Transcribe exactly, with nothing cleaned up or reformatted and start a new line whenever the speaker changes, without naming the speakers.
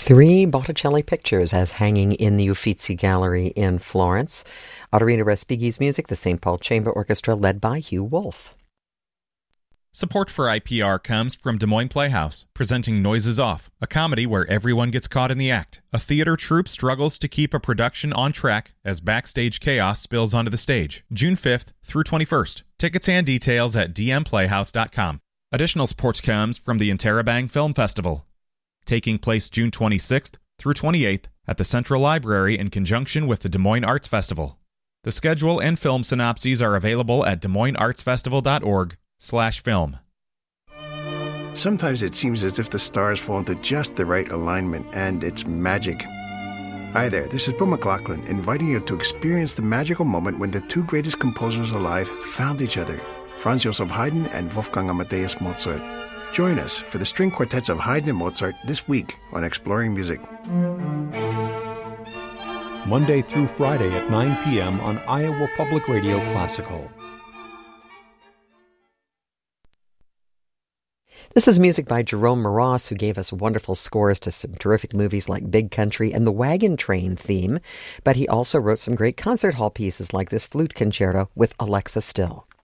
Three Botticelli pictures as hanging in the Uffizi Gallery in Florence. Autorino Respighi's music, the Saint Paul Chamber Orchestra, led by Hugh Wolf.
Support for I P R comes from Des Moines Playhouse, presenting Noises Off, a comedy where everyone gets caught in the act. A theater troupe struggles to keep a production on track as backstage chaos spills onto the stage. June fifth through twenty-first. Tickets and details at d m playhouse dot com. Additional support comes from the Interrobang Film Festival, taking place June twenty-sixth through twenty-eighth at the Central Library in conjunction with the Des Moines Arts Festival. The schedule and film synopses are available at des moines arts festival dot org slash film.
Sometimes it seems as if the stars fall into just the right alignment, and it's magic. Hi there, this is Bill McLaughlin, inviting you to experience the magical moment when the two greatest composers alive found each other, Franz Joseph Haydn and Wolfgang Amadeus Mozart. Join us for the string quartets of Haydn and Mozart this week on Exploring Music.
Monday through Friday at nine p.m. on Iowa Public Radio Classical.
This is music by Jerome Moross, who gave us wonderful scores to some terrific movies like Big Country and the Wagon Train theme, but he also wrote some great concert hall pieces like this flute concerto with Alexa Still.